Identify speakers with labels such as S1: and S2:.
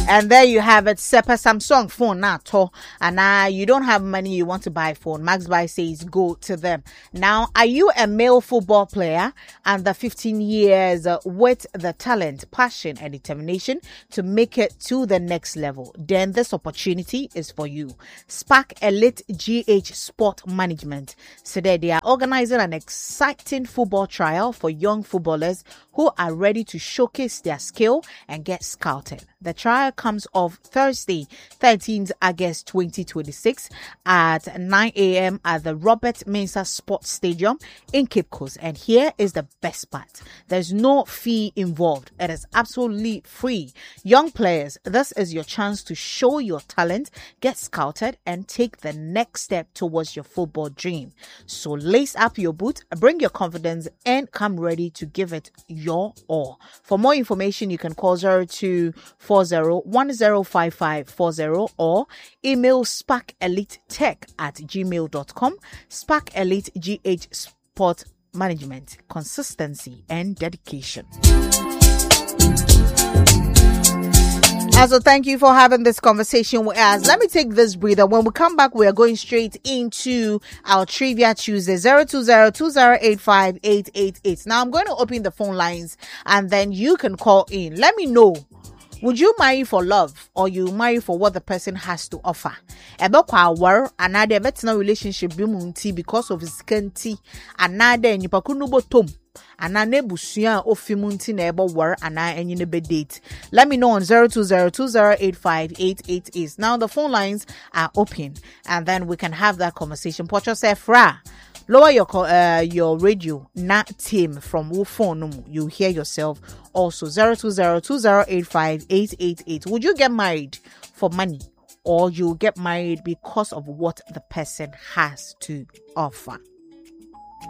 S1: And there you have it. Sepa Samsung phone nato. And you don't have money, you want to buy phone. Max Buy says go to them. Now, are you a male football player under 15 years with the talent, passion, and determination to make it to the next level? Then this opportunity is for you. Spark Elite GH Sport Management. So they are organizing an exciting football trial for young footballers who are ready to showcase their skill and get scouted. The trial comes off Thursday, 13th August 2026 at 9 a.m. at the Robert Mensah Sports Stadium in Cape Coast. And here is the best part. There's no fee involved. It is absolutely free. Young players, this is your chance to show your talent, get scouted, and take the next step towards your football dream. So lace up your boot, bring your confidence, and come ready to give it your all. For more information, you can call 0240-105540 or email sparkelite@gmail.com. Spark Elite GH Sport Management, consistency and dedication. Also, thank you for having this conversation with us. Let me take this breather. When we come back, we are going straight into our Trivia Tuesday, 020-2085-888. Now, I'm going to open the phone lines and then you can call in. Let me know. Would you marry for love or you marry for what the person has to offer? War another better relationship because of his scanty another and you tom. Anane busuya ofimunti na ebo war ana enyi nebe date. Let me know on 020-2085-888. Now the phone lines are open and then we can have that conversation. Pocho say fra. Lower your radio, not team from who phone you hear yourself. Also 020-2085-888. Would you get married for money or you get married because of what the person has to offer?